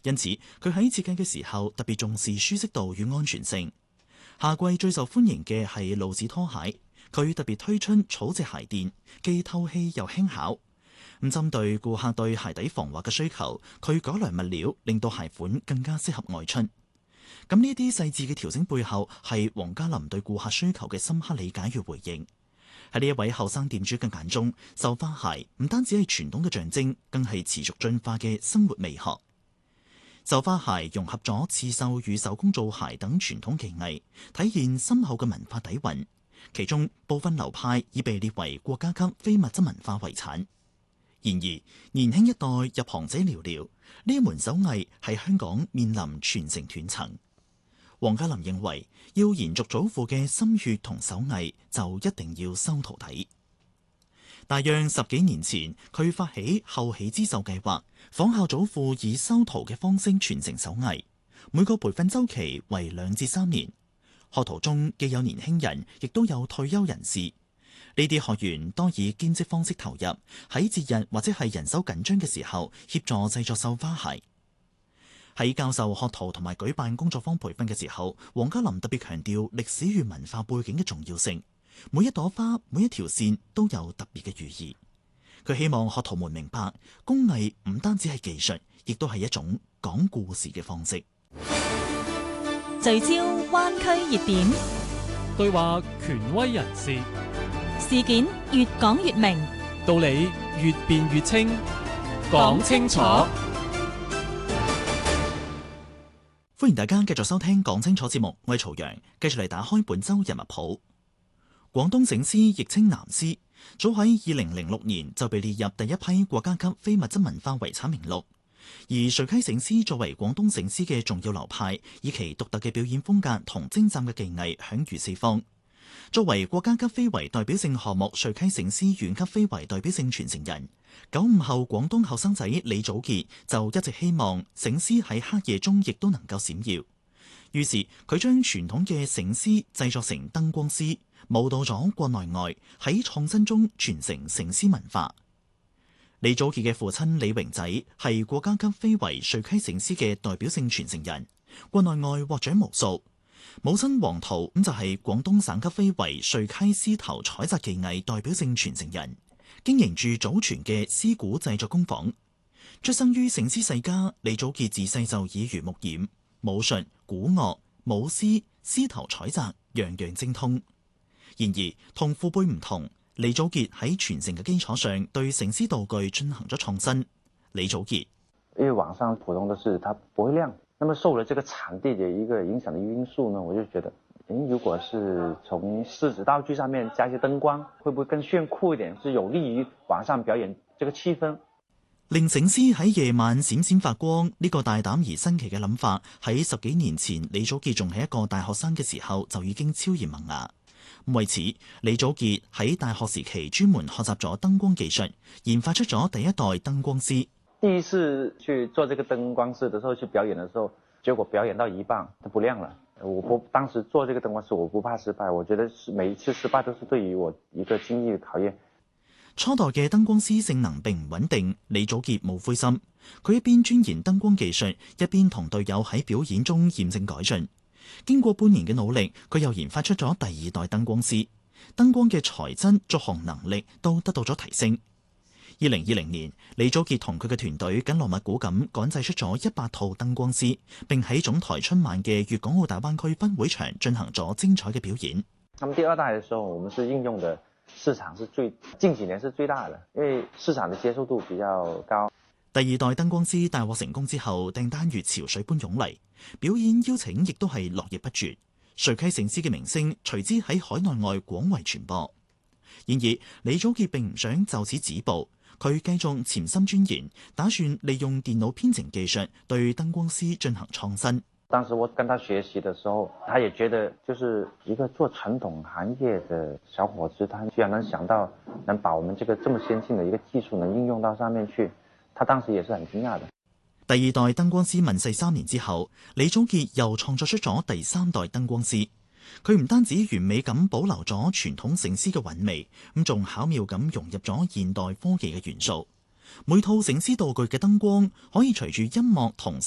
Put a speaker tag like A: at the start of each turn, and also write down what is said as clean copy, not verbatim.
A: 因此佢喺設計嘅時候特別重視舒適度與安全性。夏季最受歡迎嘅係露趾拖鞋，佢特別推出草質鞋墊，既透氣又輕巧。咁針對顧客對鞋底防滑嘅需求，佢改良物料，令到鞋款更加適合外出。咁呢啲細緻嘅調整背後，係黃嘉林對顧客需求嘅深刻理解與回應。喺呢一位後生店主嘅眼中，繡花鞋唔單止係傳統嘅象徵，更係持續進化嘅生活美學。繡花鞋融合咗刺繡與手工造鞋等傳統技藝，體現深厚嘅文化底蘊。其中部分流派已被列為國家級非物質文化遺產。然而，年輕一代入行者寥寥，呢一門手藝喺香港面臨傳承斷層。黃嘉林認為，要延續祖父嘅心血同手藝，就一定要收徒弟。大約10幾年前，佢發起後起之秀計劃，仿效祖父以收徒嘅方式傳承手藝。每個培訓週期為2至3年，學徒中既有年輕人，亦都有退休人士。呢啲學員多以兼職方式投入，喺節日或者係人手緊張嘅時候，協助製作繡花鞋。喺教授學徒同埋舉辦工作坊培訓嘅時候，黃嘉林特別強調歷史與文化背景嘅重要性。每一朵花、每一條線都有特別嘅寓意。佢希望學徒們明白，工藝唔單止係技術，亦都係一種講故事嘅方式。
B: 聚焦灣區熱點，
C: 對話權威人士，
B: 事件越講越明，
C: 道理越辯越清，講清楚。
A: 歡迎大家繼續收聽講清楚節目，我係曹陽，繼續嚟打開本周人物譜。廣東醒獅亦稱南獅，早喺2006年就被列入第一批國家級非物質文化遺產名錄。而垂溪醒獅作為廣東醒獅嘅重要流派，以其獨特嘅表演風格同精湛嘅技藝享譽四方。作為國家級非遺代表性項目垂溪醒獅縣級非遺代表性傳承人，95後廣東後生仔李祖傑就一直希望醒獅喺黑夜中亦都能夠閃耀。於是佢將傳統嘅醒獅製作成燈光獅，舞蹈咗國內外，喺創新中傳承醒獅文化。李祖傑嘅父親李榮仔係國家級非遺垂溪醒獅嘅代表性傳承人，國內外獲獎無數。母親黃桃就係廣東省級非遺垂溪獅頭採摘技藝代表性傳承人，經營住祖傳嘅獅鼓製作工坊。出生於醒獅世家，李祖傑自細就耳濡目染，武術、鼓樂、舞獅、獅頭採摘，樣樣精通。然而同父輩唔同，李祖傑喺傳承嘅基礎上，對醒獅道具進行咗創新。李祖傑，
D: 因為網上普通的是它不會亮，那麼受了這個場地的一個影響的因素呢，我就覺得，如果是從獅子道具上面加一些燈光，會不會更炫酷一點，是有利於晚上表演這個氣氛。
A: 令醒獅喺夜晚閃閃發光，呢個大膽而新奇嘅諗法，喺10幾年前李祖傑仲係一個大學生嘅時候就已經超然萌芽。為此，李祖傑喺大學時期專門學習咗燈光技術，研發出咗第一代燈光獅。
D: 第一次去做這個燈光獅的時候，去表演的時候，結果表演到一半，它不亮了。當時做這個燈光獅，我不怕失敗，我覺得每一次失敗都是對於我一個經驗嘅考驗。
A: 初代嘅燈光獅性能並唔穩定，李祖傑冇灰心，佢一邊鑽研燈光技術，一邊同隊友喺表演中驗證改進。經過半年嘅努力，佢又研發出咗第2代燈光獅，燈光嘅材質、續航能力都得到咗提升。2020年，李祖傑同佢嘅團隊緊鑼密鼓咁趕製出咗100套燈光獅，並喺總台春晚嘅粵港澳大灣區分會場進行咗精彩嘅表演。
D: 咁第2代嘅時候，我們是應用的市場是近幾年是最大的，因為市場的接受度比較高。
A: 第2代燈光獅大獲成功之後，訂單如潮水般湧嚟，表演邀請亦都係絡繹不絕。垂溪醒獅嘅名聲隨之喺海內外廣為傳播。然而，李祖傑並唔想就此止步，佢繼續潛心鑽研，打算利用電腦編程技術對燈光獅進行創新。
D: 當時我跟他學習的時候，他也覺得就是一個做傳統行業的小伙子，他居然能想到能把我們這個這麼先進的一個技術能應用到上面去，他當時也是很驚訝的。
A: 第2代燈光獅問世3年之後，李祖傑又創作出咗第3代燈光獅。佢唔單止完美咁保留咗傳統醒獅嘅韻味，咁仲巧妙咁融入咗現代科技嘅元素。每套醒獅道具嘅燈光可以隨住音樂同